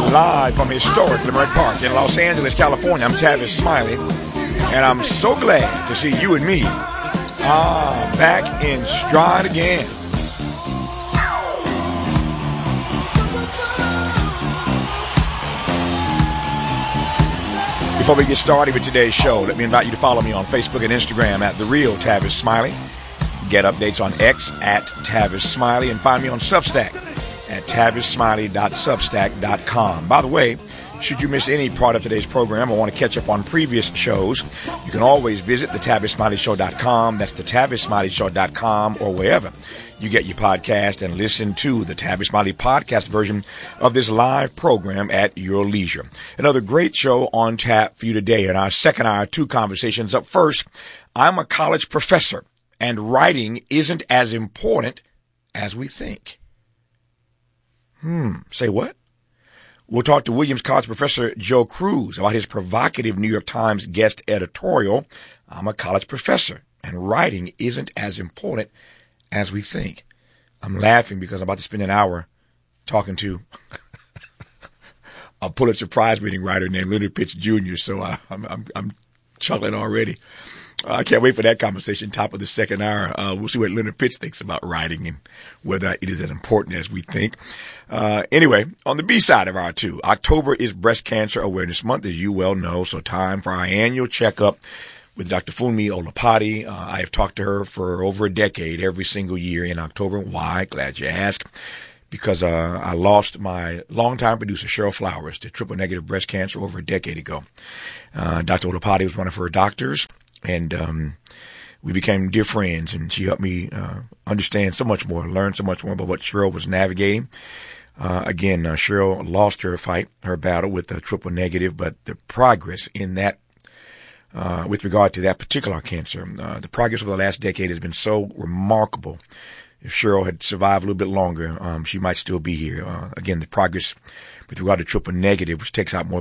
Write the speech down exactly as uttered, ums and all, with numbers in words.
Live from historic Leimert Park in Los Angeles, California. I'm Tavis Smiley, and I'm so glad to see you and me ah, back in stride again. Before we get started with today's show, let me invite you to follow me on Facebook and Instagram at The Real Tavis Smiley. Get updates on X at Tavis Smiley, and find me on Substack at tavis smiley dot substack dot com. By the way, should you miss any part of today's program or want to catch up on previous shows, you can always visit the tavis smiley show dot com. That's the tavis smiley show dot com, or wherever you get your podcast, and listen to the Tavis Smiley podcast version of this live program at your leisure. Another great show on tap for you today. In our second hour, two conversations. Up first, I'm a college professor, and writing isn't as important as we think. Hmm, say what? We'll talk to Williams College professor Joe Cruz about his provocative New York Times guest editorial, I'm a college professor, and writing isn't as important as we think. I'm laughing because I'm about to spend an hour talking to a Pulitzer Prize winning writer named Leonard Pitts Junior, so I, I'm, I'm, I'm chuckling already. I can't wait for that conversation, top of the second hour. Uh, we'll see what Leonard Pitts thinks about writing and whether it is as important as we think. Uh, anyway, on the B side of our two, October is Breast Cancer Awareness Month, as you well know, so time for our annual checkup with Doctor Funmi Olopade. Uh, I have talked to her for over a decade, every single year in October. Why? Glad you asked. Because uh, I lost my longtime producer, Cheryl Flowers, to triple-negative breast cancer over a decade ago. Uh, Doctor Olopade was one of her doctors. And um, we became dear friends, and she helped me uh, understand so much more, learn so much more about what Cheryl was navigating. Uh, again, uh, Cheryl lost her fight, her battle with the triple negative, but the progress in that, uh, with regard to that particular cancer, uh, the progress over the last decade has been so remarkable. If Cheryl had survived a little bit longer, um, she might still be here. Uh, again, the progress with regard to triple negative, which takes out more